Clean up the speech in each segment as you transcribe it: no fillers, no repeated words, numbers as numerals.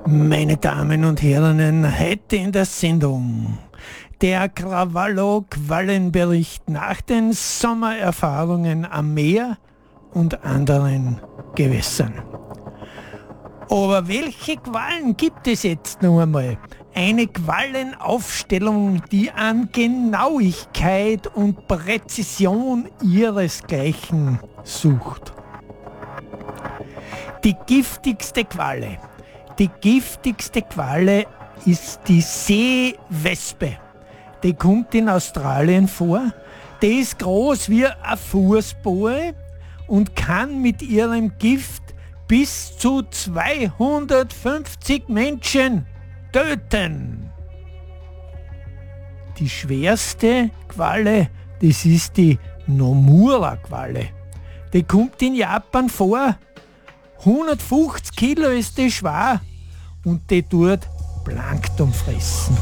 Meine Damen und Herren, heute in der Sendung der Krawallo-Quallenbericht nach den Sommererfahrungen am Meer und anderen Gewässern. Aber welche Quallen gibt es jetzt noch einmal? Eine Quallenaufstellung, die an Genauigkeit und Präzision ihresgleichen sucht. Die giftigste Qualle ist die Seewespe. Die kommt in Australien vor. Die ist groß wie ein Fußball und kann mit ihrem Gift bis zu 250 Menschen töten. Die schwerste Qualle, das ist die Nomura-Qualle. Die kommt in Japan vor. 150 Kilo ist die schwer und die tut Plankton fressen.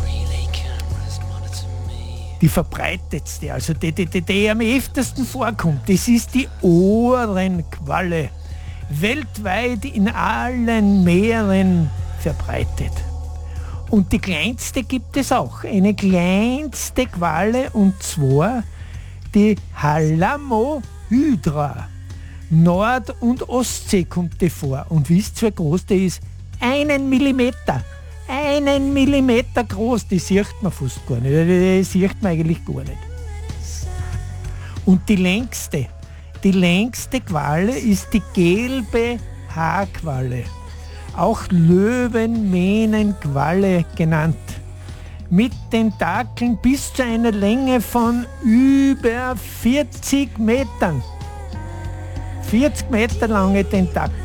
Die verbreitetste, also die am öftesten vorkommt, das ist die Ohrenqualle. Weltweit in allen Meeren verbreitet. Und die kleinste gibt es auch, eine kleinste Qualle, und zwar die Halamohydra. Nord- und Ostsee kommt die vor. Und wisst ihr, wie groß die ist? 1 Millimeter. 1 Millimeter groß, die sieht man fast gar nicht. Die sieht man eigentlich gar nicht. Und die längste Qualle ist die gelbe Haarqualle. Auch Löwenmähnenqualle genannt. Mit Tentakeln bis zu einer Länge von über 40 Metern. 40 Meter lange Tentakel.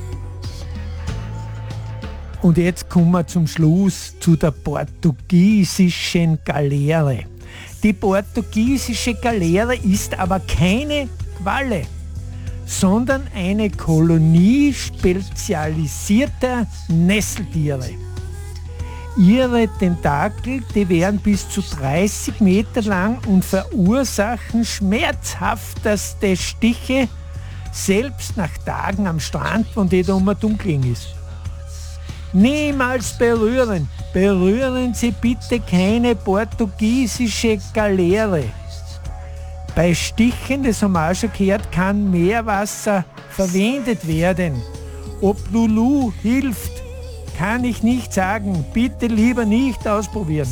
Und jetzt kommen wir zum Schluss zu der portugiesischen Galeere. Die portugiesische Galeere ist aber keine Qualle, sondern eine Kolonie spezialisierter Nesseltiere. Ihre Tentakel, die werden bis zu 30 Meter lang und verursachen schmerzhafteste Stiche, selbst nach Tagen am Strand, wenn die da dunkel ist. Niemals berühren. Berühren Sie bitte keine portugiesische Galeere. Bei Stichen, das haben wir auch schon gehört, kann Meerwasser verwendet werden. Ob Lulu hilft, kann ich nicht sagen. Bitte lieber nicht ausprobieren.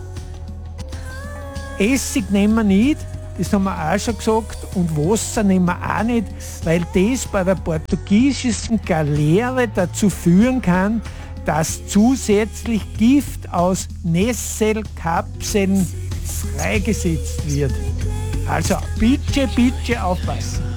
Essig nehmen wir nicht, das haben wir auch schon gesagt, und Wasser nehmen wir auch nicht, weil das bei der portugiesischen Galeere dazu führen kann, dass zusätzlich Gift aus Nesselkapseln freigesetzt wird. Also bitte aufpassen.